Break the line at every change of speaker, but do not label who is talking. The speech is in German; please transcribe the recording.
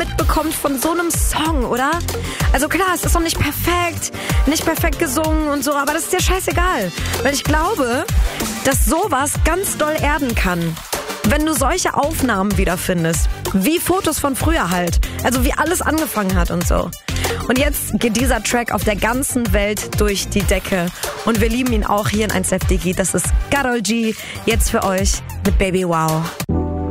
mitbekommt von so einem Song, oder? Also klar, es ist noch nicht perfekt gesungen und so, aber das ist dir scheißegal. Weil ich glaube, dass sowas ganz doll erden kann. Wenn du solche Aufnahmen wiederfindest, wie Fotos von früher halt, also wie alles angefangen hat und so. Und jetzt geht dieser Track auf der ganzen Welt durch die Decke und wir lieben ihn auch hier in 1Live Digi. Das ist Karol G, jetzt für euch mit Baby Wow.